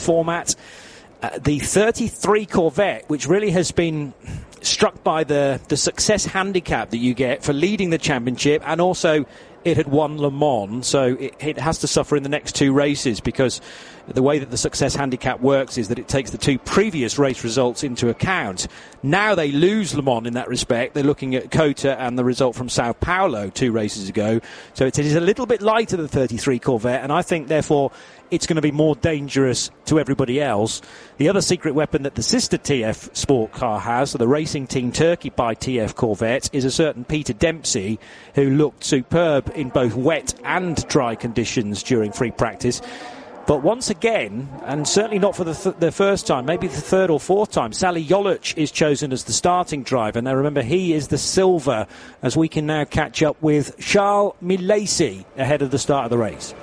format. The 33 Corvette, which really has been struck by the success handicap that you get for leading the championship, and also it had won Le Mans, so it has to suffer in the next two races, because the way that the success handicap works is that it takes the two previous race results into account. Now they lose Le Mans in that respect. They're looking at COTA and the result from Sao Paulo 2 races ago. So it is a little bit lighter than the 33 Corvette, and I think, therefore, it's going to be more dangerous to everybody else. The other secret weapon that the sister TF Sport car has, so the Racing Team Turkey by TF Corvette, is a certain Peter Dempsey, who looked superb in both wet and dry conditions during free practice. But once again, and certainly not for the first time, maybe the third or fourth time, Sally Jolic is chosen as the starting driver. Now remember, he is the silver, as we can now catch up with Charles Milesi ahead of the start of the race.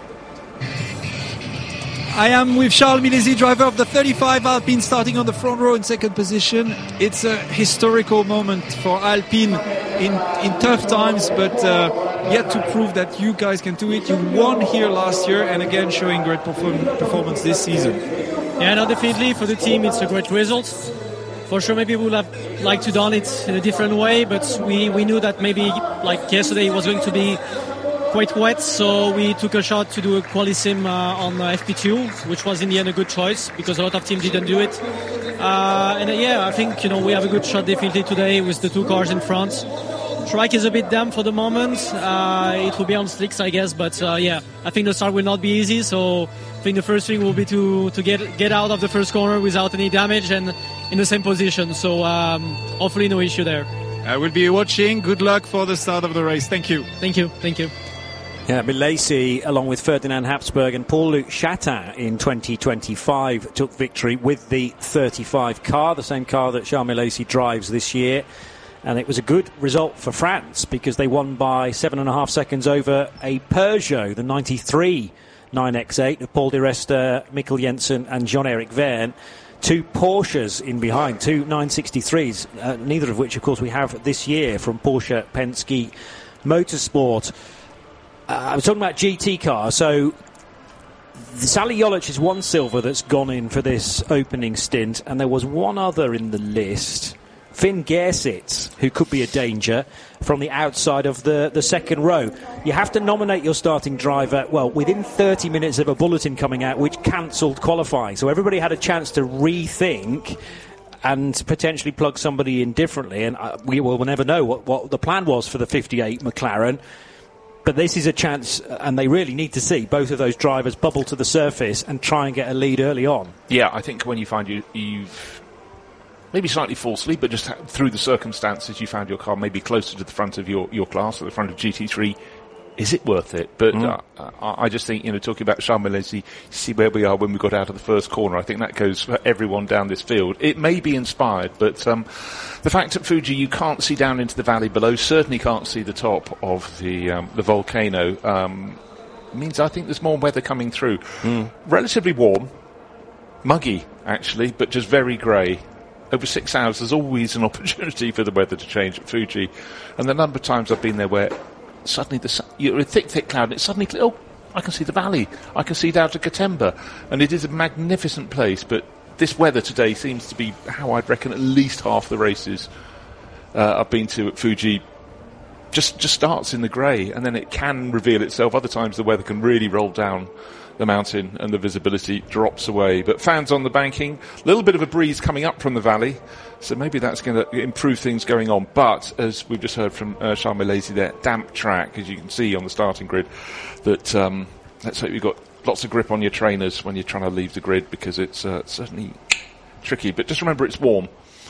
I am with Charles Milesi, driver of the 35 Alpine, starting on the front row in second position. It's a historical moment for Alpine in tough times, but yet to prove that you guys can do it. You won here last year, and again showing great performance this season. Yeah, no, definitely for the team it's a great result. For sure, maybe we would have liked to done it in a different way, but we knew that maybe like yesterday it was going to be quite wet, so we took a shot to do a quali-sim on FP2, which was in the end a good choice because a lot of teams didn't do it. I think we have a good shot definitely today with the two cars in front. Track is a bit damp for the moment. It will be on slicks, I guess, but I think the start will not be easy. So I think the first thing will be to get out of the first corner without any damage and in the same position. So hopefully no issue there. I will be watching. Good luck for the start of the race. Thank you. Thank you. Yeah, Milesi, along with Ferdinand Habsburg and Paul-Luc Chatin in 2025, took victory with the 35 car, the same car that Charles Milesi drives this year. And it was a good result for France because they won by 7.5 seconds over a Peugeot, the 93 9X8 of Paul di Resta, Mikkel Jensen and Jean-Eric Verne. Two Porsches in behind, two 963s, neither of which, of course, we have this year from Porsche Penske Motorsport. I was talking about GT cars, so Sally Jolic is one silver that's gone in for this opening stint, and there was one other in the list, Finn Gersitz, who could be a danger from the outside of the second row. You have to nominate your starting driver, within 30 minutes of a bulletin coming out, which cancelled qualifying. So everybody had a chance to rethink and potentially plug somebody in differently, and we will never know what the plan was for the 58 McLaren. But this is a chance, and they really need to see both of those drivers bubble to the surface and try and get a lead early on. Yeah, I think when you find you've maybe slightly falsely, but just through the circumstances, you found your car maybe closer to the front of your class, at the front of GT3, is it worth it? But I just think, talking about Charles Milesi, see where we are when we got out of the first corner. I think that goes for everyone down this field. It may be inspired, but the fact at Fuji you can't see down into the valley below, certainly can't see the top of the volcano, means I think there's more weather coming through. Relatively warm, muggy actually, but just very grey. Over 6 hours, there's always an opportunity for the weather to change at Fuji. And the number of times I've been there where suddenly you're in thick cloud and it's suddenly, I can see the valley. I can see down to Gotemba. And it is a magnificent place, but this weather today seems to be how I'd reckon at least half the races I've been to at Fuji just starts in the grey, and then it can reveal itself. Other times the weather can really roll down the mountain and the visibility drops away. But fans on the banking, a little bit of a breeze coming up from the valley, so maybe that's going to improve things going on. But as we've just heard from Charles Milesi there, damp track, as you can see on the starting grid, that let's hope you've got lots of grip on your trainers when you're trying to leave the grid, because it's certainly tricky. But just remember it's warm.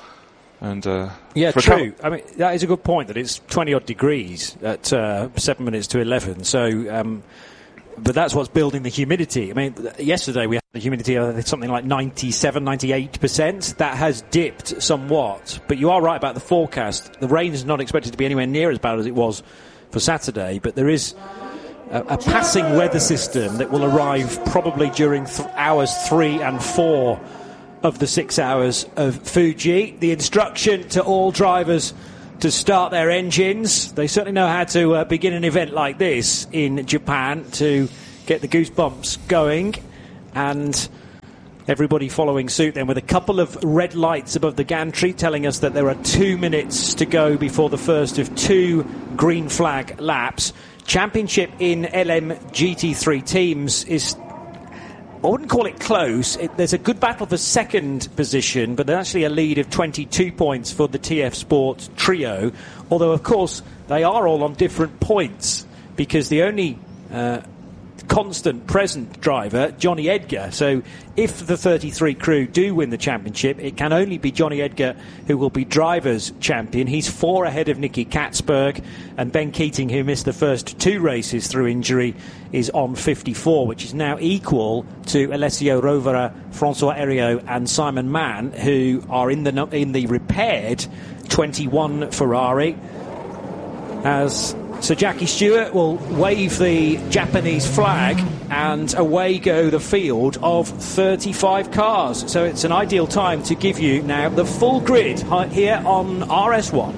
And true. I mean, that is a good point, that it's 20-odd degrees at 7 minutes to 11. So but that's what's building the humidity. I mean, yesterday we had the humidity of something like 97, 98%. That has dipped somewhat. But you are right about the forecast. The rain is not expected to be anywhere near as bad as it was for Saturday. But there is a passing weather system that will arrive probably during hours 3 and 4 of the 6 hours of Fuji. The instruction to all drivers to start their engines. They certainly know how to begin an event like this in Japan to get the goosebumps going. And Everybody following suit then with a couple of red lights above the gantry telling us that there are 2 minutes to go before the first of 2 green flag laps. Championship in LM GT3 teams is, I wouldn't call it close. There's a good battle for second position, but there's actually a lead of 22 points for the TF Sport trio, although of course they are all on different points because the only constant present driver, Johnny Edgar. So if the 33 crew do win the championship, it can only be Johnny Edgar who will be drivers' champion. He's 4 ahead of Nicky Katzberg, and Ben Keating, who missed the first 2 races through injury, is on 54, which is now equal to Alessio Rovera, Francois Heriot and Simon Mann, who are in the repaired 21 Ferrari. As Sir Jackie Stewart will wave the Japanese flag, and away go the field of 35 cars. So it's an ideal time to give you now the full grid here on RS1.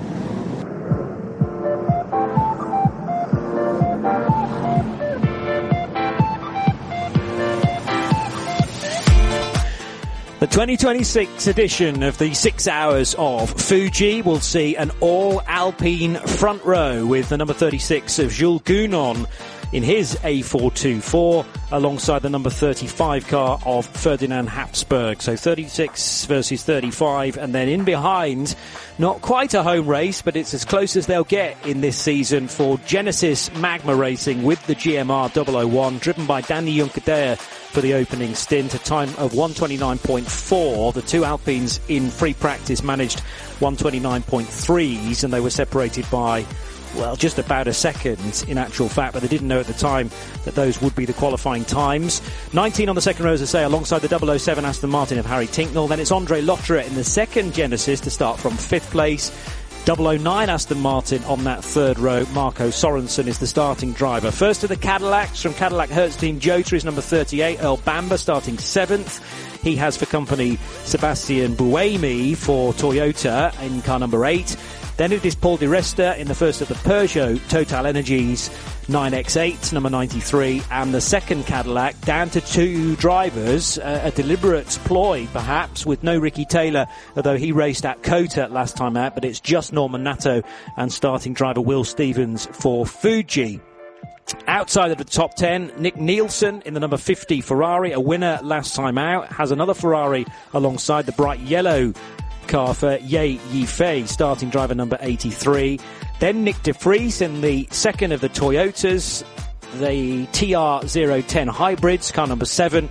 The 2026 edition of the 6 Hours of Fuji will see an all-Alpine front row with the number 36 of Jules Gounon in his A424 alongside the number 35 car of Ferdinand Habsburg. So 36 versus 35, and then in behind, not quite a home race, but it's as close as they'll get in this season for Genesis Magma Racing with the GMR 001, driven by Danny Juncadere for the opening stint, a time of 129.4. The 2 Alpines in free practice managed 129.3s, and they were separated by, well, just about a second in actual fact, but they didn't know at the time that those would be the qualifying times. 19 on the second row, as I say, alongside the 007 Aston Martin of Harry Tincknell. Then it's Andre Lotterer in the second Genesis to start from 5th place. 009 Aston Martin on that third row. Marco Sorensen is the starting driver. First to the Cadillacs from Cadillac Hertz Team Jota is number 38, Earl Bamber, starting 7th. He has for company Sebastian Buemi for Toyota in car number 8. Then it is Paul Di Resta in the first of the Peugeot Total Energies 9X8, number 93, and the second Cadillac, down to 2 drivers, a deliberate ploy perhaps, with no Ricky Taylor, although he raced at COTA last time out, but it's just Norman Nato and starting driver Will Stevens for Fuji. Outside of the top 10, Nick Nielsen in the number 50 Ferrari, a winner last time out, has another Ferrari alongside the bright yellow car for Ye Yifei, starting driver number 83. Then Nick De Vries in the second of the Toyotas, the TR010 hybrids, car number 7.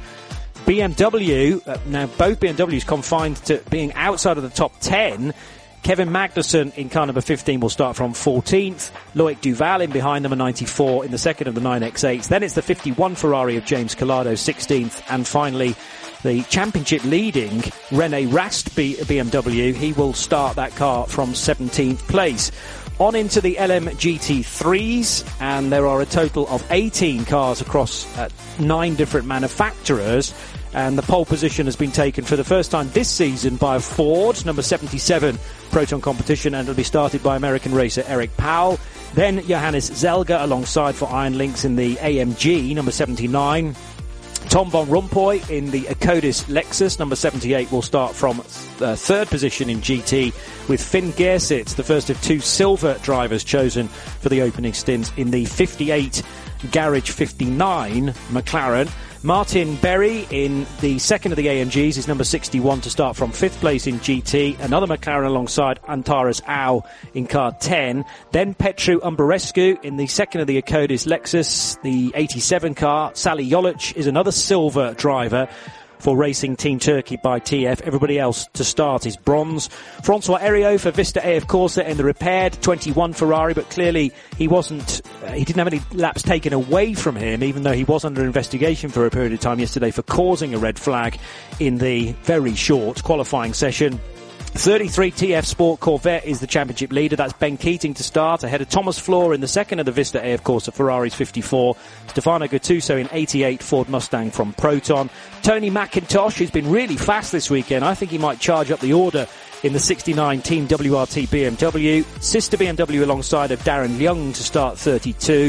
BMW, now both BMWs confined to being outside of the top 10. Kevin Magnussen in car number 15 will start from 14th. Loic Duval in behind number 94 in the second of the 9X8s. Then it's the 51 Ferrari of James Collado, 16th. And finally, the championship leading Rene Rast BMW. He will start that car from 17th place. On into the LM GT3s, and there are a total of 18 cars across 9 different manufacturers. And the pole position has been taken for the first time this season by Ford, number 77 Proton Competition, and it'll be started by American racer Eric Powell. Then Johannes Zelger alongside for Iron Lynx in the AMG, number 79. Tom von Rompuy in the Acodis Lexus, number 78, will start from third position in GT, with Finn Gersitz, the first of 2 silver drivers chosen for the opening stint in the 58 Garage 59 McLaren. Martin Berry in the second of the AMGs is number 61 to start from 5th place in GT. Another McLaren alongside Antares Au in car 10. Then Petru Umberescu in the second of the Acodis Lexus, the 87 car. Sally Jolic is another silver driver for Racing Team Turkey by TF. Everybody else to start is bronze. Francois Heriot for Vista AF Corsa in the repaired 21 Ferrari, but clearly he didn't have any laps taken away from him, even though he was under investigation for a period of time yesterday for causing a red flag in the very short qualifying session. 33 TF Sport Corvette is the championship leader. That's Ben Keating to start, ahead of Thomas Floor in the second of the Vista AF Corsa Ferraris 54. Stefano Gattuso in 88 Ford Mustang from Proton. Tony McIntosh, who's been really fast this weekend. I think he might charge up the order in the 69 Team WRT BMW. Sister BMW alongside of Darren Young to start 32.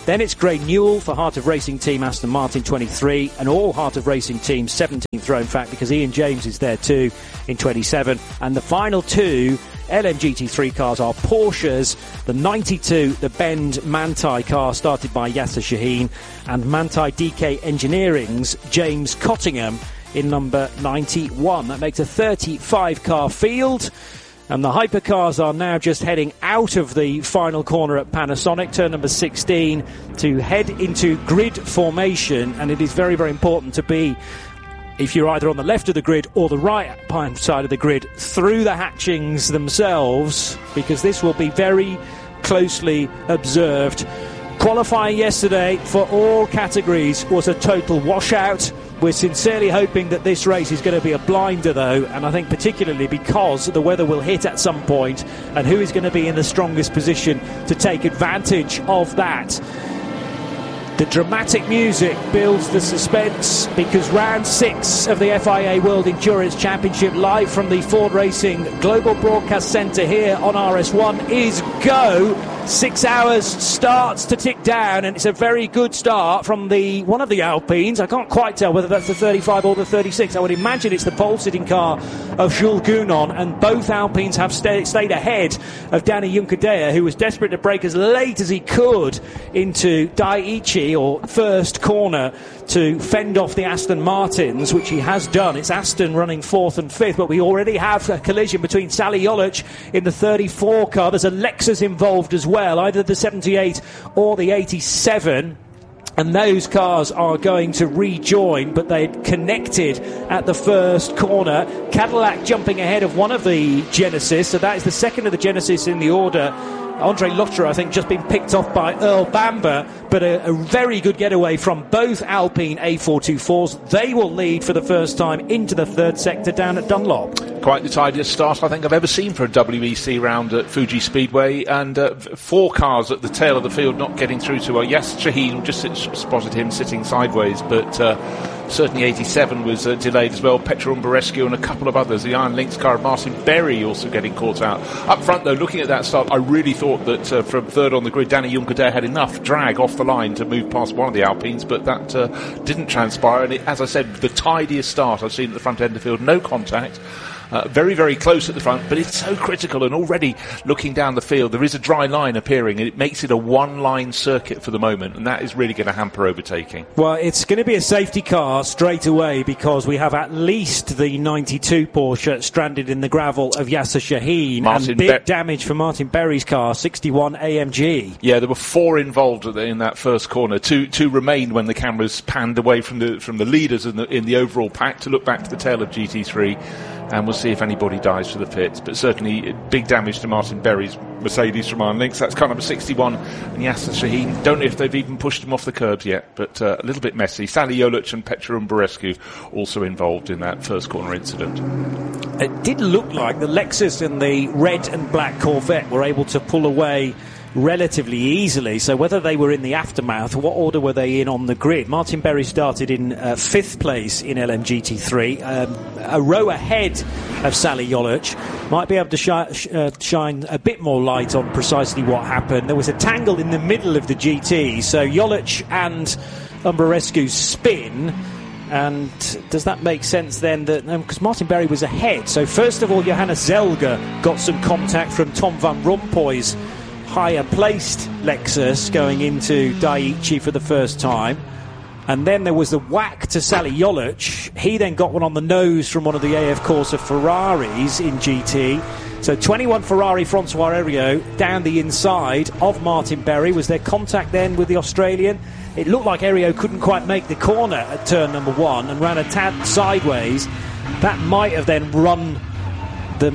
Then it's Gray Newell for Heart of Racing Team Aston Martin 23, and all Heart of Racing Team 17th row, in fact, because Ian James is there too in 27. And the final two LMGT3 cars are Porsches, the 92, the Bend Manthey car started by Yasser Shaheen, and Manthey DK Engineering's James Cottingham in number 91. That makes a 35-car field. And the hypercars are now just heading out of the final corner at Panasonic, turn number 16, to head into grid formation. And it is very, very important to be, if you're either on the left of the grid or the right side of the grid, through the hatchings themselves, because this will be very closely observed. Qualifying yesterday for all categories was a total washout. We're sincerely hoping that this race is going to be a blinder, though, and I think particularly because the weather will hit at some point, and who is going to be in the strongest position to take advantage of that. The dramatic music builds the suspense, because round 6 of the FIA World Endurance Championship, live from the Ford Racing Global Broadcast Centre here on RS1, is go. 6 hours starts to tick down, and it's a very good start from one of the Alpines. I can't quite tell whether that's the 35 or the 36. I would imagine it's the pole-sitting car of Jules Gounon, and both Alpines have stayed ahead of Danny Juncadella, who was desperate to break as late as he could into Daiichi, or first corner, to fend off the Aston Martins, which he has done. It's Aston running 4th and 5th, but we already have a collision between Sally Jolic in the 34 car. There's a Lexus involved as well, either the 78 or the 87. And those cars are going to rejoin, but they connected at the first corner. Cadillac jumping ahead of one of the Genesis, so that is the second of the Genesis in the order. Andre Lotterer, I think, just been picked off by Earl Bamber, but a very good getaway from both Alpine A424s. They will lead for the first time into the third sector down at Dunlop. Quite the tidiest start I think I've ever seen for a WEC round at Fuji Speedway, and 4 cars at the tail of the field not getting through to Yasser Shaheen. Just spotted him sitting sideways, but certainly 87 was delayed as well. Petra Umberescu and a couple of others. The Iron Lynx car of Martin Berry also getting caught out. Up front, though, looking at that start, I really thought that from third on the grid, Danny Juncadella had enough drag off the line to move past one of the Alpines, but that didn't transpire. And as I said, the tidiest start I've seen at the front end of the field. No contact. Very, very close at the front, but it's so critical, and already looking down the field, there is a dry line appearing, and it makes it a one-line circuit for the moment, and that is really going to hamper overtaking. Well, it's going to be a safety car straight away, because we have at least the 92 Porsche stranded in the gravel of Yasser Shaheen, and big damage for Martin Berry's car, 61 AMG. Yeah, there were 4 involved in that first corner. Two remained when the cameras panned away from the leaders in the overall pack to look back to the tail of GT3. And we'll see if anybody dies for the pits. But certainly big damage to Martin Berry's Mercedes from Iron Lynx. That's car number 61. And Yasser Shaheen, don't know if they've even pushed him off the curbs yet, but a little bit messy. Sally Jolic and Petra Umberescu also involved in that first corner incident. It did look like the Lexus and the red and black Corvette were able to pull away relatively easily. So whether they were in the aftermath, what order were they in on the grid? Martin Berry started in 5th place in LMGT3, a row ahead of Sally Jolic. Might be able to shine a bit more light on precisely what happened. There was a tangle in the middle of the GT, so Jolic and Umberescu spin. And does that make sense then? That because Martin Berry was ahead. So first of all, Johannes Zelger got some contact from Tom van Rompuy's higher placed Lexus going into Daiichi for the first time, and then there was the whack to Sally Jolic. He then got one on the nose from one of the AF Corsa Ferraris in GT. So 21 Ferrari Francois Heriot down the inside of Martin Berry. Was there contact then with the Australian? It looked like Heriot couldn't quite make the corner at turn number 1 and ran a tad sideways. That might have then run the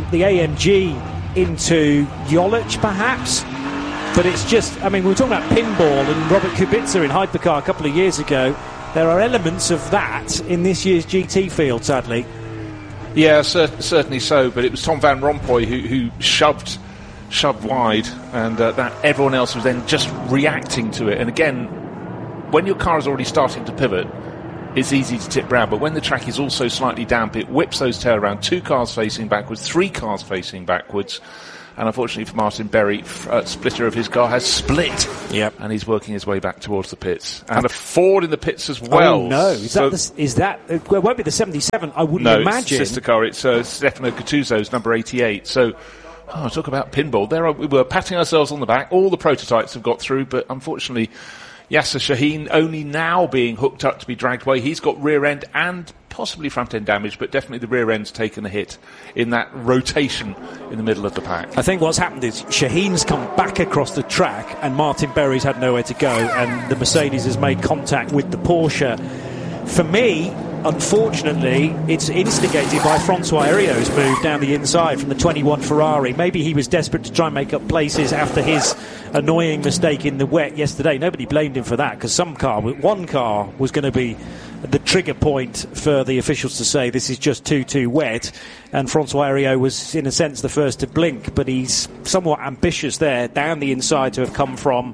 AMG into Jolic perhaps. But it's just, I mean, we were talking about pinball and Robert Kubica in Hypercar a couple of years ago. There are elements of that in this year's GT field, sadly. Yeah, certainly so. But it was Tom van Rompuy who shoved wide, and that everyone else was then just reacting to it. And again, when your car is already starting to pivot, it's easy to tip round. But when the track is also slightly damp, it whips those tail around. 2 cars facing backwards, 3 cars facing backwards. And unfortunately for Martin Berry, splitter of his car has split. Yep. And he's working his way back towards the pits. And a Ford in the pits as well. Oh, no. It won't be the 77, I wouldn't imagine. No, it's sister car. It's Stefano Gattuso's number 88. So, talk about pinball. We were patting ourselves on the back. All the prototypes have got through, but unfortunately, Yasser Shaheen only now being hooked up to be dragged away. He's got rear end and possibly front end damage, but definitely the rear end's taken a hit in that rotation in the middle of the pack. I think what's happened is Shaheen's come back across the track and Martin Berry's had nowhere to go, and the Mercedes has made contact with the Porsche. For me, unfortunately, it's instigated by François Hériot's move down the inside from the 21 Ferrari. Maybe he was desperate to try and make up places after his annoying mistake in the wet yesterday. Nobody blamed him for that, because one car was going to be the trigger point for the officials to say this is just too wet, and François Hériot was in a sense the first to blink, but he's somewhat ambitious there down the inside to have come from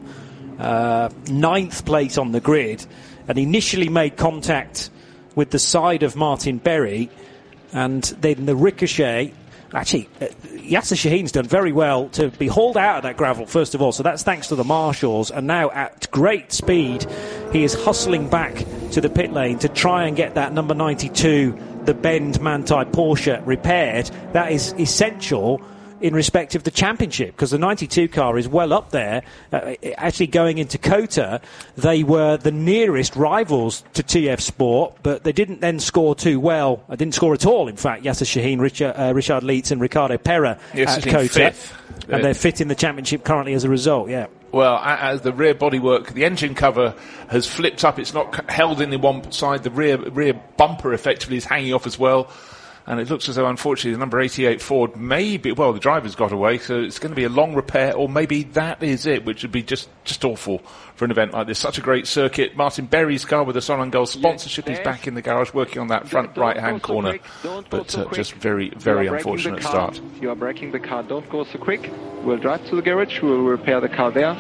9th place on the grid, and initially made contact with the side of Martin Berry, and then the ricochet. Actually, Yasser Shaheen's done very well to be hauled out of that gravel, first of all, so that's thanks to the marshals, and now at great speed he is hustling back to the pit lane to try and get that number 92, the Bend Manthey Porsche, repaired. That is essential in respect of the championship, because the 92 car is well up there. Actually, going into COTA, they were the nearest rivals to TF Sport, but they didn't then score too well. I didn't score at all, in fact. Yasser Shaheen, Richard Leitz and Ricardo Pera at COTA. Fifth. And they're fifth in the championship currently as a result, yeah. Well, as the rear bodywork, the engine cover has flipped up. It's not held in the one side. The rear bumper effectively is hanging off as well. And it looks as though, unfortunately, the number 88 Ford the driver's got away, so it's going to be a long repair, or maybe that is it, which would be just awful for an event like this. Such a great circuit. Martin Berry's car with the Sonnen Gold sponsorship is back in the garage working on that front right-hand corner. But just very, very unfortunate start. You are braking the car, don't go so quick. We'll drive to the garage, we'll repair the car there.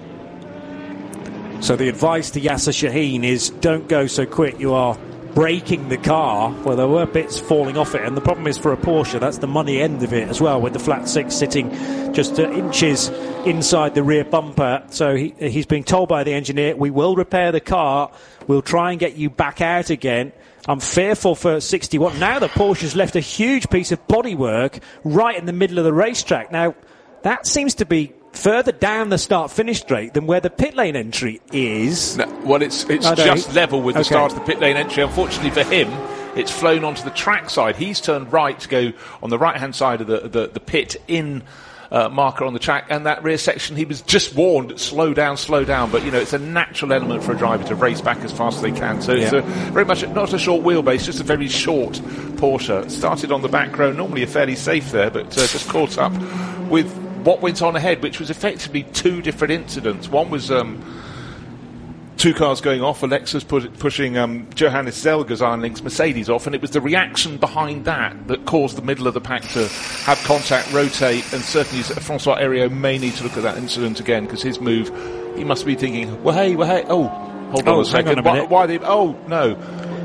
So the advice to Yasser Shaheen is don't go so quick. You are braking the car. Well, there were bits falling off it, and the problem is for a Porsche, that's the money end of it as well, with the flat six sitting just inches inside the rear bumper. So he's being told by the engineer, we will repair the car, we'll try and get you back out again. I'm fearful for 61. Now the Porsche's left a huge piece of bodywork right in the middle of the racetrack. Now, that seems to be further down the start-finish straight than where the pit lane entry is. No, well, it's just level with the start of the pit lane entry. Unfortunately for him, it's flown onto the track side. He's turned right to go on the right-hand side of the pit in marker on the track, and that rear section, he was just warned, slow down. But, it's a natural element for a driver to race back as fast as they can. So it's very much not a short wheelbase, just a very short Porsche. Started on the back row, normally a fairly safe there, but just caught up with what went on ahead, which was effectively two different incidents. One was two cars going off, Alexis pushing Johannes Zelger's Iron Lynx Mercedes off, and it was the reaction behind that caused the middle of the pack to have contact, rotate, and certainly François Hériot may need to look at that incident again, because his move, he must be thinking, well, hey, hold on a second, why no.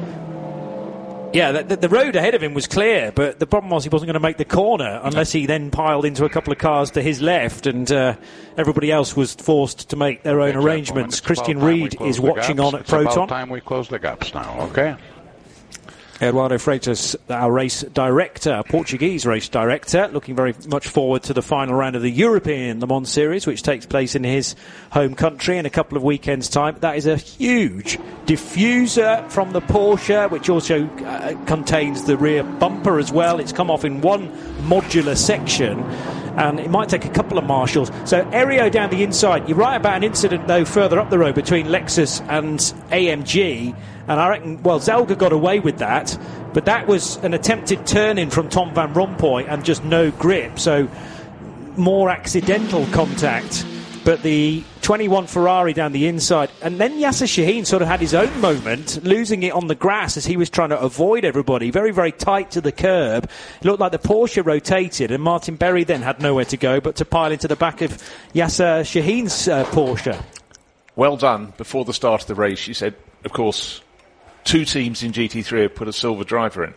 Yeah, the road ahead of him was clear, but the problem was he wasn't going to make the corner unless he then piled into a couple of cars to his left, and everybody else was forced to make their own arrangements. Christian Reed is watching on at Proton. It's about time we close the gaps now, okay? Eduardo Freitas, our race director, Portuguese race director, looking very much forward to the final round of the European Le Mans Series, which takes place in his home country in a couple of weekends' time. That is a huge diffuser from the Porsche, which also contains the rear bumper as well. It's come off in one modular section, and it might take a couple of marshals. So Hériot down the inside. You're right about an incident, though, further up the road between Lexus and AMG, and I reckon, Zelger got away with that, but that was an attempted turn-in from Tom Van Rompuy and just no grip, so more accidental contact. But the 21 Ferrari down the inside, and then Yasser Shaheen sort of had his own moment, losing it on the grass as he was trying to avoid everybody, very, very tight to the curb. It looked like the Porsche rotated, and Martin Berry then had nowhere to go but to pile into the back of Yasser Shaheen's Porsche. Well done. Before the start of the race, you said, of course, two teams in GT3 have put a silver driver in.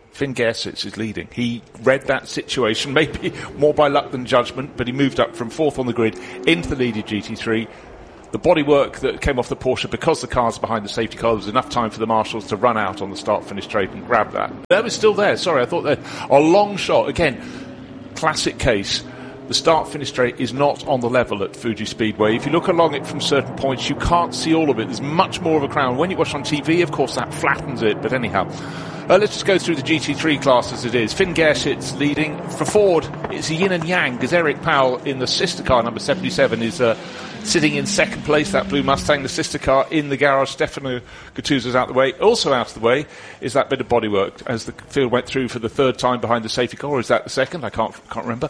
Finn Gersitz is leading. He read that situation, maybe more by luck than judgment, but he moved up from 4th on the grid into the lead of GT3. The bodywork that came off the Porsche, because the car's behind the safety car, there was enough time for the marshals to run out on the start-finish straight and grab that. That was still there. Sorry, I thought that a long shot. Again, classic case. The start-finish straight is not on the level at Fuji Speedway. If you look along it from certain points, you can't see all of it. There's much more of a crowd. When you watch on TV, of course, that flattens it. But anyhow, let's just go through the GT3 class as it is. Finn Gersitz leading. For Ford, it's a yin and yang, because Eric Powell in the sister car, number 77, is sitting in second place, that blue Mustang. The sister car in the garage, Stefano Gattuso's out the way. Also out of the way is that bit of bodywork as the field went through for the third time behind the safety car. Or is that the second? I can't remember.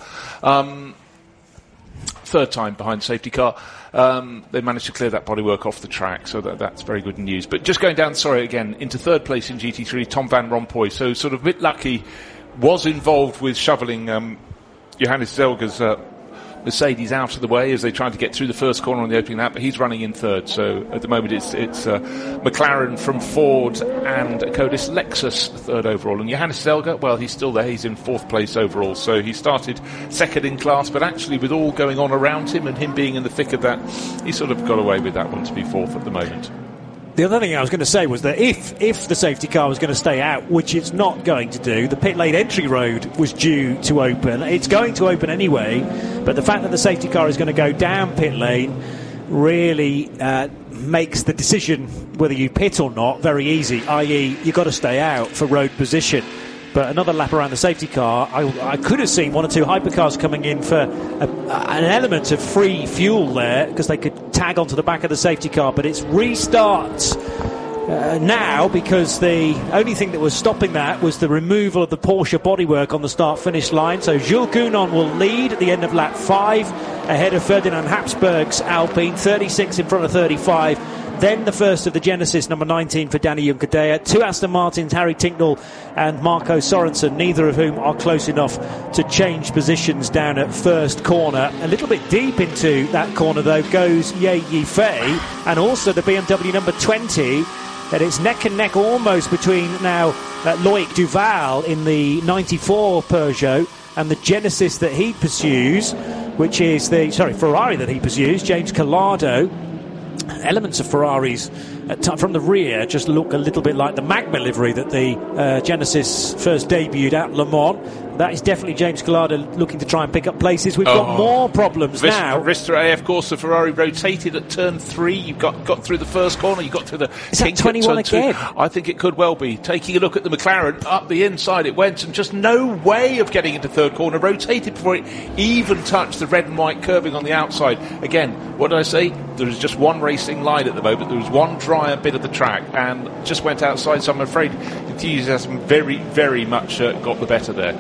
Third time behind the safety car. They managed to clear that bodywork off the track, so that's very good news. But just going down, into third place in GT3, Tom Van Rompuy. So sort of a bit lucky, was involved with shoveling Johannes Zelger's Mercedes out of the way as they tried to get through the first corner on the opening lap, but he's running in third. So at the moment it's McLaren from Ford and Codis Lexus third overall. And Johannes Zelger, well, he's still there. He's in 4th place overall. So he started second in class, but actually with all going on around him and him being in the thick of that, he sort of got away with that one to be 4th at the moment. The other thing I was going to say was that if the safety car was going to stay out, which it's not going to do, the pit lane entry road was due to open. It's going to open anyway, but the fact that the safety car is going to go down pit lane really makes the decision whether you pit or not very easy, i.e. you've got to stay out for road position. But another lap around the safety car, I could have seen 1 or 2 hypercars coming in for an element of free fuel there, because they could tag onto the back of the safety car. But it's restarts now, because the only thing that was stopping that was the removal of the Porsche bodywork on the start-finish line. So Jules Gounon will lead at the end of lap 5, ahead of Ferdinand Habsburg's Alpine, 36 in front of 35. Then the first of the Genesis, number 19 for Danny Juncadella. 2 Aston Martins, Harry Tincknell and Marco Sorensen, neither of whom are close enough to change positions down at first corner. A little bit deep into that corner, though, goes Ye Yifei, and also the BMW number 20. And it's neck and neck almost between now Loic Duval in the 94 Peugeot and the Genesis that he pursues, which is the Ferrari that he pursues, James Collado. Elements of Ferraris from the rear just look a little bit like the Magma livery that the Genesis first debuted at Le Mans. That is definitely James Collado looking to try and pick up places. We've got more problems now. Vista AF course, the Ferrari rotated at turn 3. You got through the first corner. You got through the. Is that 21 again? I think it could well be. Taking a look at the McLaren, up the inside it went, and just no way of getting into third corner. Rotated before it even touched the red and white curbing on the outside. Again, what did I say? There is just one racing line at the moment. There was one drier bit of the track and just went outside. So I'm afraid enthusiasm very, very much got the better there.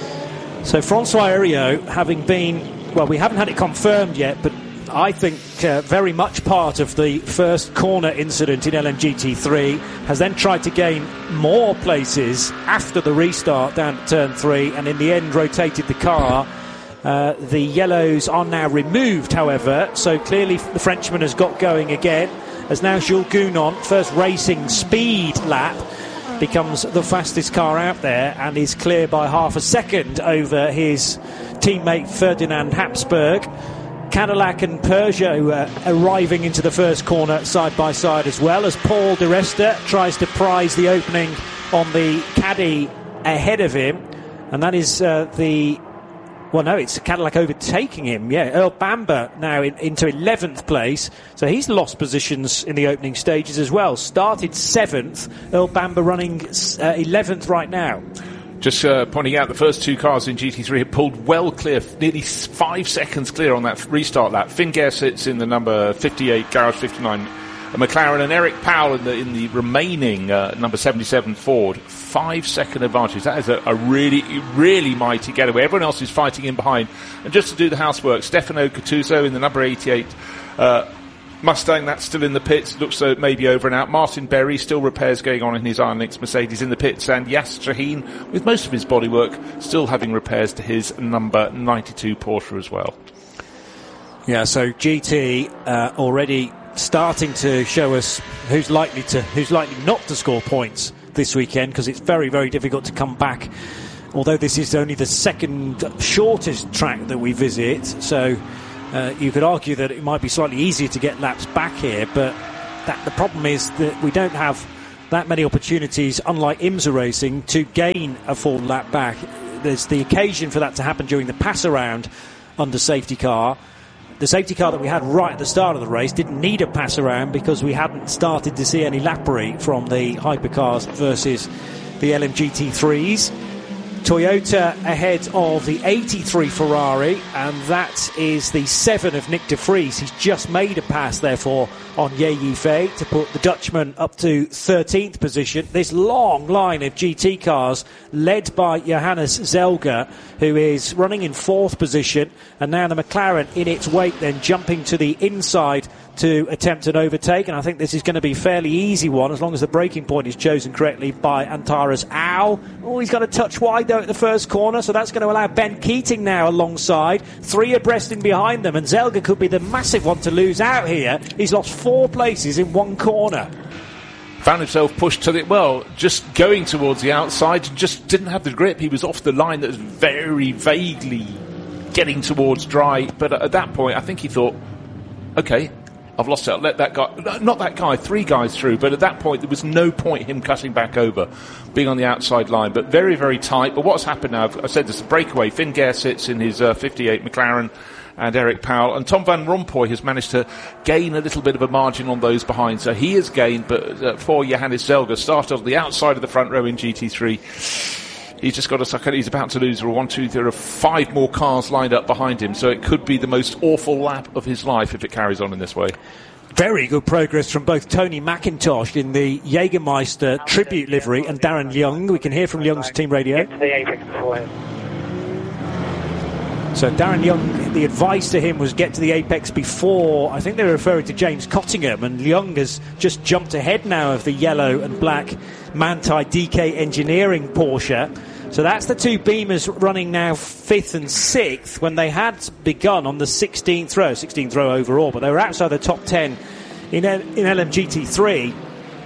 So Francois Heriot, having been, well, we haven't had it confirmed yet, but I think very much part of the first corner incident in LMGT3, has then tried to gain more places after the restart down at turn 3, and in the end rotated the car. The yellows are now removed, however, so clearly the Frenchman has got going again, as now Jules Gounon, first racing speed lap, becomes the fastest car out there and is clear by half a second over his teammate Ferdinand Habsburg. Cadillac and Peugeot arriving into the first corner side by side as well, as Paul Di Resta tries to prize the opening on the Caddy ahead of him, and that is it's Cadillac overtaking him. Yeah, Earl Bamber now into 11th place. So he's lost positions in the opening stages as well. Started 7th. Earl Bamber running 11th right now. Just pointing out the first 2 cars in GT3 had pulled well clear, nearly 5 seconds clear on that restart lap. Finn Gersitz in the number 58, Garage 59. McLaren and Eric Powell in the remaining number 77 Ford. 5-second advantage. That is a really, really mighty getaway. Everyone else is fighting in behind. And just to do the housework, Stefano Gattuso in the number 88 Mustang, that's still in the pits. Looks so it may be over and out. Martin Berry, still repairs going on in his Iron Lynx Mercedes in the pits. And Yas Shaheen, with most of his bodywork, still having repairs to his number 92 Porsche as well. Yeah, so GT already starting to show us who's likely not to score points this weekend, because it's very, very difficult to come back. Although this is only the second shortest track that we visit, so you could argue that it might be slightly easier to get laps back here, but the problem is that we don't have that many opportunities, unlike IMSA racing, to gain a full lap back. There's the occasion for that to happen during the pass around under safety car. The safety car that we had right at the start of the race didn't need a pass around because we hadn't started to see any lappery from the hypercars versus the LMGT3s. Toyota ahead of the 83 Ferrari, and that is the 7 of Nick de Vries. He's just made a pass, therefore, on Ye Yifei to put the Dutchman up to 13th position. This long line of GT cars led by Johannes Zelger, who is running in 4th position, and now the McLaren in its wake, then jumping to the inside to attempt an overtake, and I think this is going to be a fairly easy one as long as the braking point is chosen correctly by Antares Au. Oh, he's got a touch wide though at the first corner, so that's going to allow Ben Keating now alongside, 3 abreast in behind them, and Zelger could be the massive one to lose out here. He's lost 4 places in 1 corner. Found himself pushed to just going towards the outside, just didn't have the grip. He was off the line that was very vaguely getting towards dry, but at that point I think he thought, okay, I've lost it. Let that guy, not that guy, 3 guys through, but at that point there was no point him cutting back over, being on the outside line, but very, very tight. But what's happened now, I said there's a breakaway. Finn Gare sits in his 58 McLaren and Eric Powell, and Tom Van Rompuy has managed to gain a little bit of a margin on those behind, so he has gained, but for Johannes Zelger, started on the outside of the front row in GT3. He's just got to suck it. He's about to lose. There are 5 more cars lined up behind him, so it could be the most awful lap of his life if it carries on in this way. Very good progress from both Tony McIntosh in the Jägermeister tribute livery and Darren Young. We can hear from Young's team radio. So Darren Young, the advice to him was get to the apex before, I think they were referring to James Cottingham, and Young has just jumped ahead now of the yellow and black Manthey DK Engineering Porsche. So that's the 2 Beamers running now 5th and 6th when they had begun on the 16th row overall, but they were outside the top 10 in LMGT3.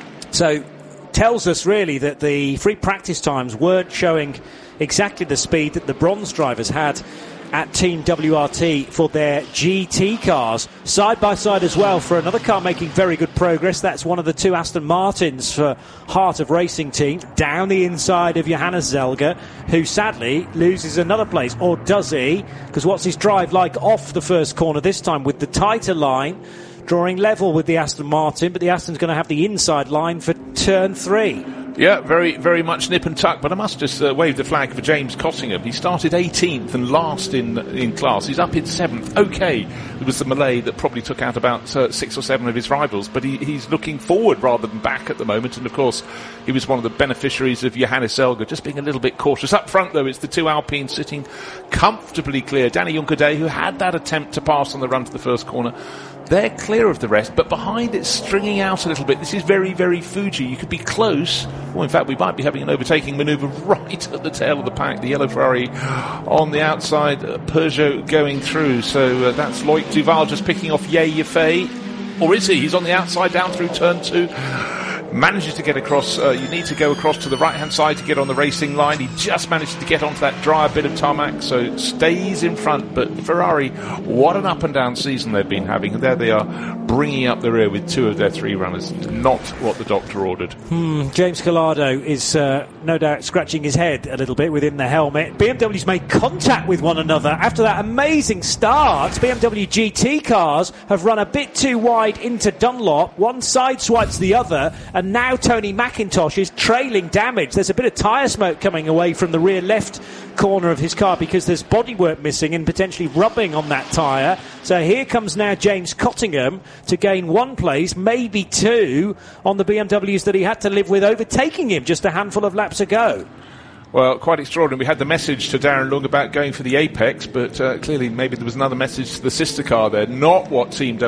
So tells us really that the free practice times weren't showing exactly the speed that the bronze drivers had at Team WRT for their GT cars. Side by side as well for another car making very good progress. That's one of the 2 Aston Martins for Heart of Racing Team, down the inside of Johannes Zelger, who sadly loses another place. Or does he? Because what's his drive like off the first corner this time with the tighter line, drawing level with the Aston Martin, but the Aston's going to have the inside line for turn 3. Yeah, very, very much nip and tuck, but I must just wave the flag for James Cottingham. He started 18th and last in class. He's up in 7th. Okay, there was the Malay that probably took out about 6 or 7 of his rivals, but he's looking forward rather than back at the moment, and of course he was one of the beneficiaries of Johannes Zelger just being a little bit cautious. Up front though, it's the 2 Alpines sitting comfortably clear. Danny Juncadé, who had that attempt to pass on the run to the first corner, they're clear of the rest, but behind it's stringing out a little bit. This is very, very Fuji. You could be close. Well, in fact, we might be having an overtaking manoeuvre right at the tail of the pack. The yellow Ferrari on the outside, Peugeot going through. So that's Loic Duval just picking off Ye Yifei. Or is he? He's on the outside down through turn 2. Manages to get across. You need to go across to the right-hand side to get on the racing line. He just managed to get onto that drier bit of tarmac, so it stays in front. But Ferrari, what an up-and-down season they've been having. And there they are, bringing up the rear with 2 of their 3 runners. Not what the doctor ordered. James Collado is no doubt scratching his head a little bit within the helmet. BMW's made contact with one another after that amazing start. BMW GT cars have run a bit too wide into Dunlop. One side swipes the other, and now Tony McIntosh is trailing damage. There's a bit of tyre smoke coming away from the rear left corner of his car because there's bodywork missing and potentially rubbing on that tyre. So here comes now James Cottingham to gain 1 place, maybe 2, on the BMWs that he had to live with overtaking him just a handful of laps ago. Well, quite extraordinary. We had the message to Darren Lung about going for the apex, but clearly maybe there was another message to the sister car there. Not what Team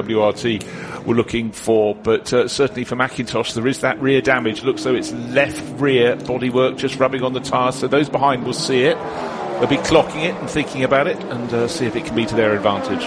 WRT were looking for, but certainly for McIntosh there is that rear damage. Looks though it's left rear bodywork just rubbing on the tyres, so those behind will see it. They'll be clocking it and thinking about it and see if it can be to their advantage.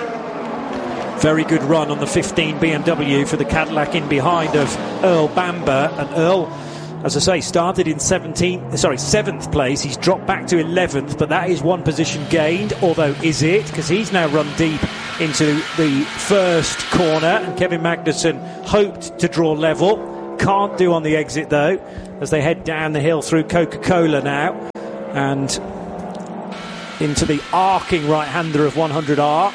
Very good run on the 15 BMW for the Cadillac in behind of Earl Bamber, and Earl as I say, started in 7th place. He's dropped back to 11th, but that is one position gained. Although, is it? Because he's now run deep into the first corner, and Kevin Magnussen hoped to draw level. Can't do on the exit, though, as they head down the hill through Coca-Cola now, and into the arcing right-hander of 100R.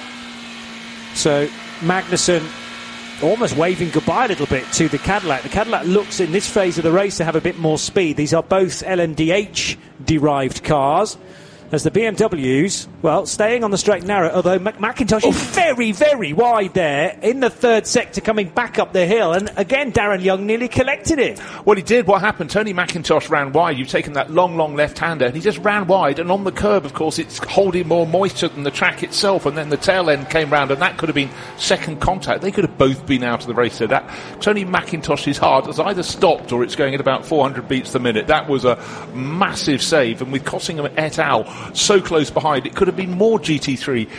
So Magnussen almost waving goodbye a little bit to the Cadillac. The Cadillac looks in this phase of the race to have a bit more speed. These are both LMDH-derived cars, as the BMWs, well, staying on the straight and narrow, although McIntosh is very, very wide there in the third sector coming back up the hill, and again Darren Young nearly collected it. Well, he did. What happened? Tony McIntosh ran wide. You've taken that long left-hander, and he just ran wide, and on the curb, of course, it's holding more moisture than the track itself, and then the tail end came round, and that could have been second contact. They could have both been out of the race. So that Tony McIntosh's heart has either stopped or it's going at about 400 beats per minute. That was a massive save, and with Cossingham et al. So close behind, it could have been more GT3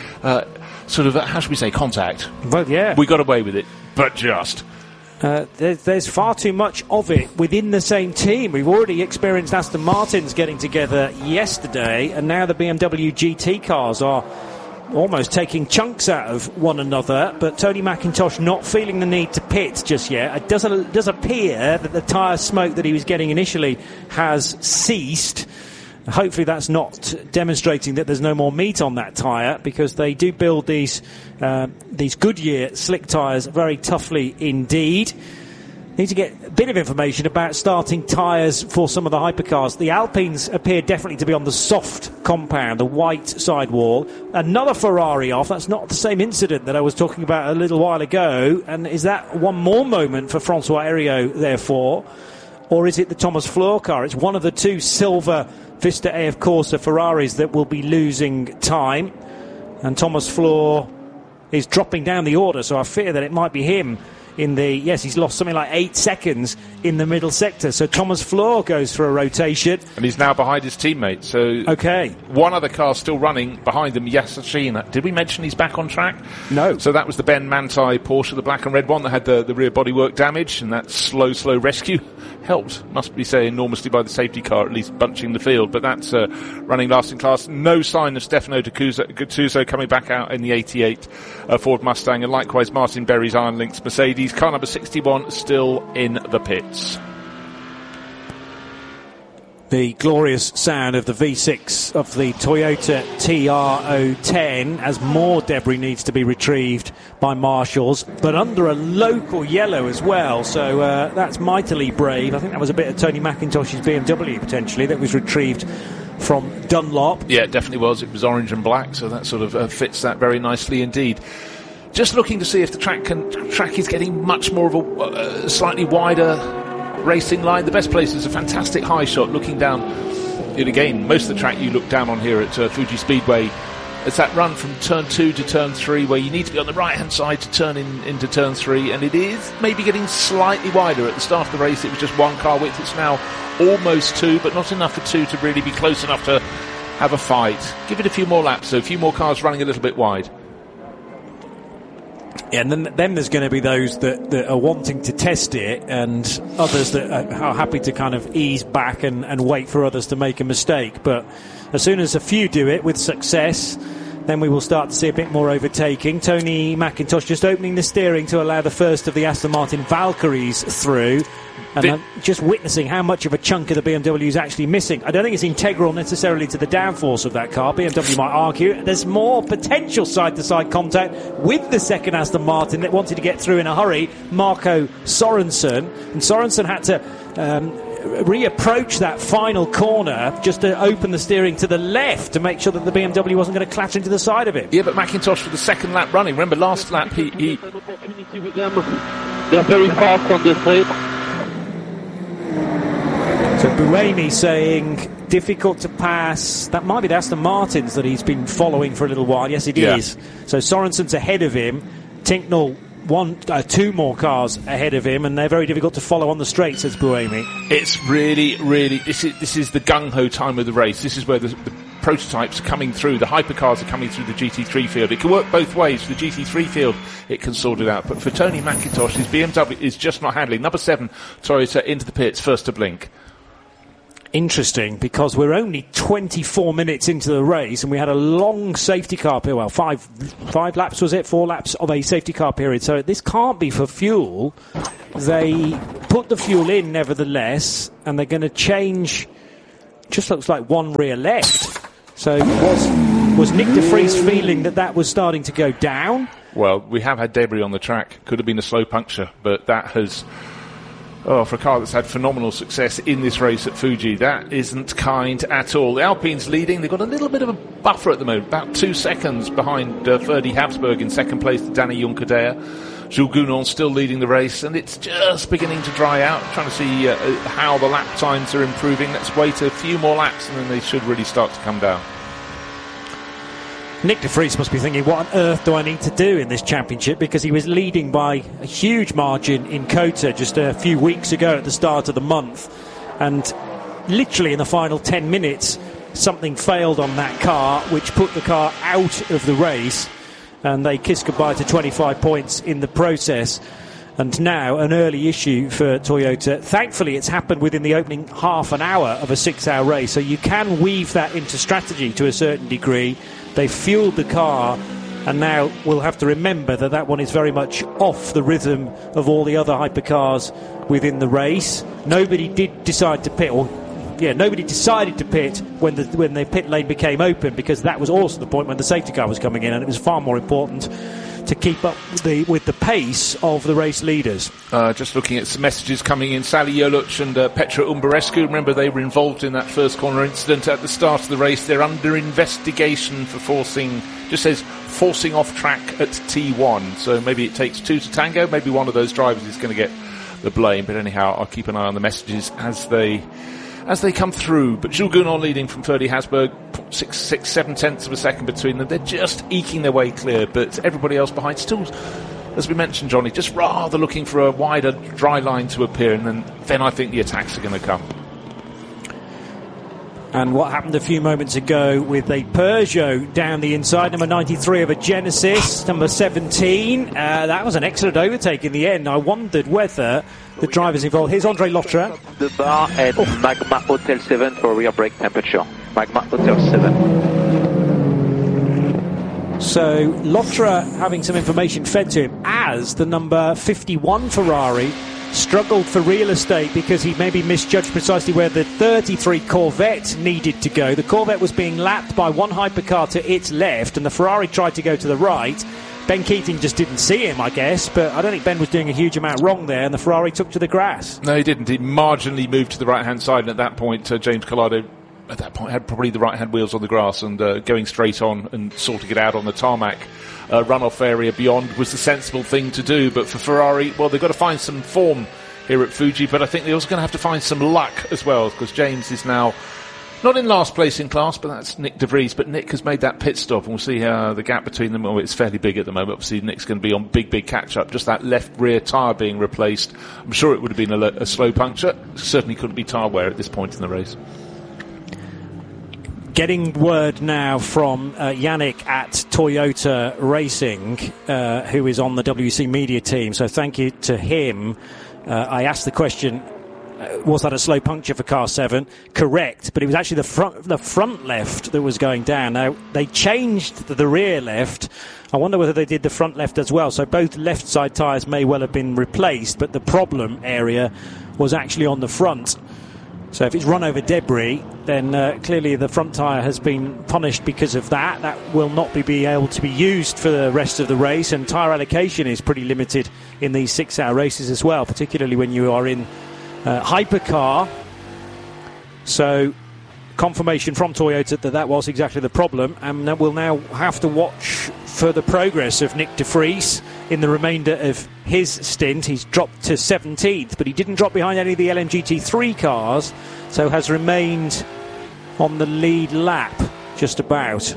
how should we say, contact. Well, yeah. We got away with it, but just. There's far too much of it within the same team. We've already experienced Aston Martins getting together yesterday, and now the BMW GT cars are almost taking chunks out of one another, but Tony McIntosh not feeling the need to pit just yet. It does appear that the tyre smoke that he was getting initially has ceased. Hopefully that's not demonstrating that there's no more meat on that tyre, because they do build these Goodyear slick tyres very toughly indeed. Need to get a bit of information about starting tyres for some of the hypercars. The Alpines appear definitely to be on the soft compound, the white sidewall. Another Ferrari off. That's not the same incident that I was talking about a little while ago. And is that one more moment for Francois Heriot, therefore? Or is it the Thomas Floor car? It's one of the two silver Vista AF Corsa Ferraris that will be losing time. And Thomas Floor is dropping down the order, so I fear that it might be him. He's lost something like 8 seconds in the middle sector. So Thomas Floor goes for a rotation. And he's now behind his teammate. So okay. One other car still running behind them, Yasushina. Did we mention he's back on track? No. So that was the Ben Manthey Porsche, the black and red one that had the rear bodywork damage, and that slow rescue helped, must be say, enormously by the safety car, at least bunching the field. But that's running last in class. No sign of Stefano Guttuso coming back out in the 88 Ford Mustang, and likewise Martin Berry's Iron Lynx Mercedes. Car number 61 still in the pits. The glorious sound of the V6 of the Toyota TR010 as more debris needs to be retrieved by marshals, but under a local yellow as well, so that's mightily brave. I think that was a bit of Tony McIntosh's BMW potentially that was retrieved from Dunlop. Yeah, it definitely was. It was orange and black, so that sort of fits that very nicely indeed. Just looking to see if the track is getting much more of a slightly wider racing line. The best place is a fantastic high shot looking down. And again, most of the track you look down on here at Fuji Speedway. It's that run from turn 2 to turn 3 where you need to be on the right hand side to turn into turn 3, and it is maybe getting slightly wider. At the start of the race it was just one car width. It's now almost 2, but not enough for 2 to really be close enough to have a fight. Give it a few more laps, so a few more cars running a little bit wide. Yeah, and then there's going to be those that are wanting to test it, and others that are happy to kind of ease back and wait for others to make a mistake. But as soon as a few do it with success, then we will start to see a bit more overtaking. Tony McIntosh just opening the steering to allow the first of the Aston Martin Valkyries through. And I'm just witnessing how much of a chunk of the BMW is actually missing. I don't think it's integral necessarily to the downforce of that car. BMW might argue there's more potential side-to-side contact with the second Aston Martin that wanted to get through in a hurry, Marco Sorensen. And Sorensen had to reapproach that final corner just to open the steering to the left to make sure that the BMW wasn't going to clatter into the side of it. Yeah, but McIntosh for the second lap running. Remember, last lap he... They're very fast on the straight. So Buemi saying difficult to pass. That might be the Aston Martins that he's been following for a little while. Yes, it is. So Sorensen's ahead of him. Tinknell two more cars ahead of him, and they're very difficult to follow on the straight, says Buemi. It's really, this is the gung-ho time of the race. This is where the prototypes coming through. The hypercars are coming through the GT3 field. It can work both ways. For the GT3 field, it can sort it out. But for Tony McIntosh, his BMW is just not handling. Number 7, Toyota into the pits, first to blink. Interesting, because we're only 24 minutes into the race and we had a long safety car period. Well, five laps, was it? 4 laps of a safety car period. So this can't be for fuel. They put the fuel in nevertheless, and they're going to change, just looks like one rear left. So was Nick de Vries feeling that was starting to go down? Well, we have had debris on the track. Could have been a slow puncture, but that has... Oh, for a car that's had phenomenal success in this race at Fuji, that isn't kind at all. The Alpine's leading. They've got a little bit of a buffer at the moment, about 2 seconds behind Ferdi Habsburg in second place to Danny Juncadella. Jules Gounon still leading the race, and it's just beginning to dry out. Trying to see how the lap times are improving. Let's wait a few more laps, and then they should really start to come down. Nick de Vries must be thinking, what on earth do I need to do in this championship? Because he was leading by a huge margin in COTA just a few weeks ago at the start of the month. And literally in the final 10 minutes, something failed on that car, which put the car out of the race. And they kissed goodbye to 25 points in the process. And now an early issue for Toyota. Thankfully, it's happened within the opening half an hour of a 6-hour race. So you can weave that into strategy to a certain degree. They fueled the car, and now we'll have to remember that one is very much off the rhythm of all the other hypercars within the race. Nobody did decide to pit, nobody decided to pit when the pit lane became open, because that was also the point when the safety car was coming in, and it was far more important to keep up with the pace of the race leaders. Just looking at some messages coming in. Sally Joluc and Petra Umberescu, remember they were involved in that first corner incident at the start of the race. They're under investigation for forcing off track at T1. So maybe it takes 2 to tango. Maybe one of those drivers is going to get the blame. But anyhow, I'll keep an eye on the messages as they come through. But Jules Gounon leading from Ferdi Habsburg, 7 tenths of a second between them. They're just eking their way clear, but everybody else behind still, as we mentioned, Johnny, just rather looking for a wider dry line to appear, and then I think the attacks are going to come. And what happened a few moments ago with a Peugeot down the inside, number 93 of a Genesis, number 17, that was an excellent overtake in the end. I wondered whether the drivers involved. Here's Andre Lotra. The bar at Magma Hotel 7 for rear brake temperature. Magma Hotel 7. So Lotra having some information fed to him as the number 51 Ferrari struggled for real estate because he maybe misjudged precisely where the 33 Corvette needed to go. The Corvette was being lapped by one hypercar to its left, and the Ferrari tried to go to the right. Ben Keating just didn't see him, I guess, but I don't think Ben was doing a huge amount wrong there, and the Ferrari took to the grass. No, he didn't. He marginally moved to the right-hand side, and at that point, James Collado, at that point, had probably the right-hand wheels on the grass, and going straight on and sorting it out on the tarmac runoff area beyond was the sensible thing to do. But for Ferrari, well, they've got to find some form here at Fuji, but I think they're also going to have to find some luck as well, because James is now not in last place in class, but that's Nick de Vries. But Nick has made that pit stop, and we'll see how the gap between them, it's fairly big at the moment. Obviously, Nick's going to be on big catch-up. Just that left rear tyre being replaced. I'm sure it would have been a slow puncture. Certainly couldn't be tyre wear at this point in the race. Getting word now from Yannick at Toyota Racing, who is on the WC media team. So thank you to him. I asked the question, was that a slow puncture for car 7? Correct, but it was actually the front left that was going down. Now, they changed the rear left. I wonder whether they did the front left as well. So both left side tyres may well have been replaced, but the problem area was actually on the front. So if it's run over debris, then clearly the front tyre has been punished because of that. That will not be able to be used for the rest of the race, and tyre allocation is pretty limited in these 6-hour races as well, particularly when you are in hypercar. So confirmation from Toyota that was exactly the problem, and we'll now have to watch for the progress of Nick de Vries in the remainder of his stint. He's dropped to 17th, but he didn't drop behind any of the LMGT3 cars, so has remained on the lead lap just about.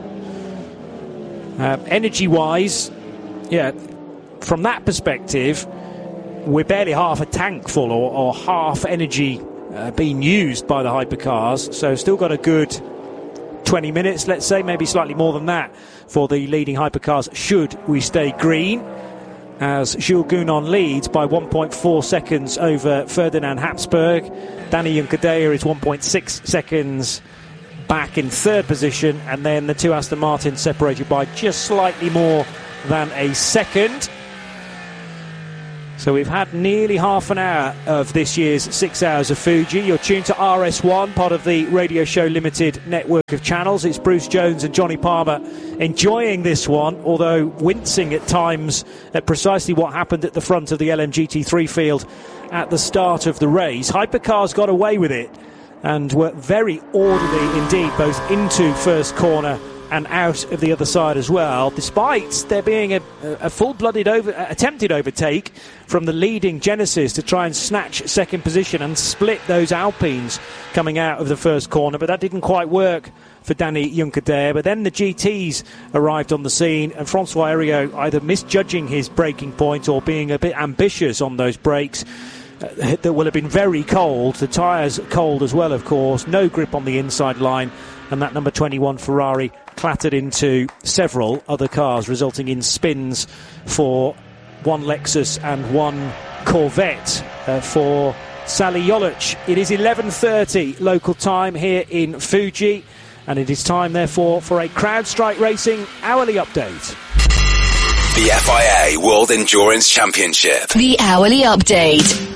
Energy-wise, from that perspective, we're barely half a tank full, or half energy being used by the hypercars, so still got a good 20 minutes, let's say, maybe slightly more than that for the leading hypercars should we stay green, as Jules Gounon leads by 1.4 seconds over Ferdinand Habsburg. Danny Juncadella is 1.6 seconds back in third position, and then the two Aston Martins separated by just slightly more than a second. So we've had nearly half an hour of this year's 6 Hours of Fuji. You're tuned to RS1, part of the Radio Show Limited network of channels. It's Bruce Jones and Johnny Palmer enjoying this one, although wincing at times at precisely what happened at the front of the LMGT3 field at the start of the race. Hypercars got away with it and were very orderly indeed, both into first corner and out of the other side as well, despite there being a full-blooded attempted overtake from the leading Genesis to try and snatch second position and split those Alpines coming out of the first corner, but that didn't quite work for Danny Juncadella. But then the GTs arrived on the scene, and Francois Heriot either misjudging his braking point or being a bit ambitious on those brakes that will have been very cold. The tyres cold as well, of course. No grip on the inside line, and that number 21 Ferrari clattered into several other cars, resulting in spins for one Lexus and one Corvette for Sally Jolic. It is 11:30 local time here in Fuji, and it is time, therefore, for a CrowdStrike Racing hourly update. The FIA World Endurance Championship. The hourly update.